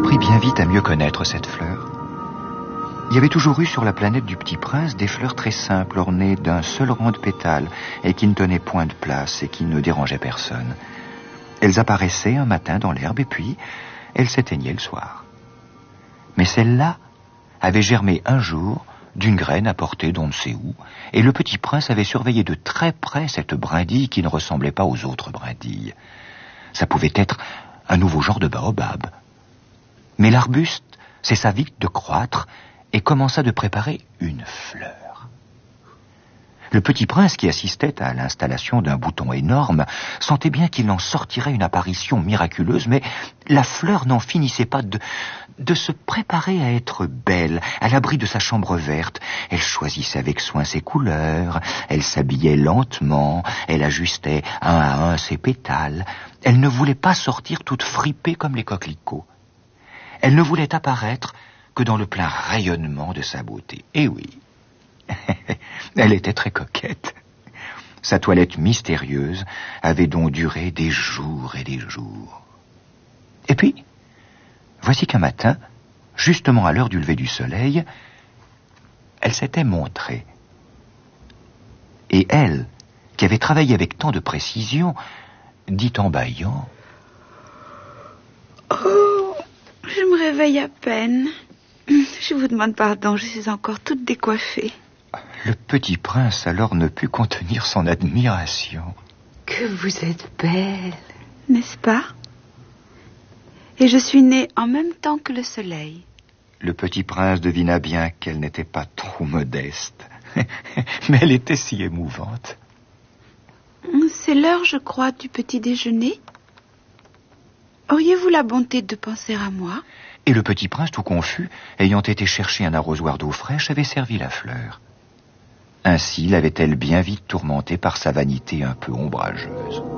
apprit bien vite à mieux connaître cette fleur. Il y avait toujours eu sur la planète du Petit Prince des fleurs très simples, ornées d'un seul rang de pétales, et qui ne tenaient point de place et qui ne dérangeaient personne. Elles apparaissaient un matin dans l'herbe et puis elles s'éteignaient le soir. Mais celle-là avait germé un jour d'une graine apportée d'on ne sait où, et le Petit Prince avait surveillé de très près cette brindille qui ne ressemblait pas aux autres brindilles. Ça pouvait être un nouveau genre de baobab. Mais l'arbuste cessa vite de croître et commença de préparer une fleur. Le Petit Prince, qui assistait à l'installation d'un bouton énorme, sentait bien qu'il en sortirait une apparition miraculeuse, mais la fleur n'en finissait pas de se préparer à être belle, à l'abri de sa chambre verte. Elle choisissait avec soin ses couleurs, elle s'habillait lentement, elle ajustait un à un ses pétales. Elle ne voulait pas sortir toute fripée comme les coquelicots. Elle ne voulait apparaître que dans le plein rayonnement de sa beauté. Eh oui, elle était très coquette. Sa toilette mystérieuse avait donc duré des jours et des jours. Et puis, voici qu'un matin, justement à l'heure du lever du soleil, elle s'était montrée. Et elle, qui avait travaillé avec tant de précision, dit en bâillant: Oh, je me réveille à peine. Je vous demande pardon, je suis encore toute décoiffée. Le Petit Prince alors ne put contenir son admiration. Que vous êtes belle, n'est-ce pas? Et je suis née en même temps que le soleil. Le Petit Prince devina bien qu'elle n'était pas trop modeste, mais elle était si émouvante. C'est l'heure, je crois, du petit déjeuner. Auriez-vous la bonté de penser à moi? Et le Petit Prince, tout confus, ayant été chercher un arrosoir d'eau fraîche, avait servi la fleur. Ainsi l'avait-elle bien vite tourmentée par sa vanité un peu ombrageuse.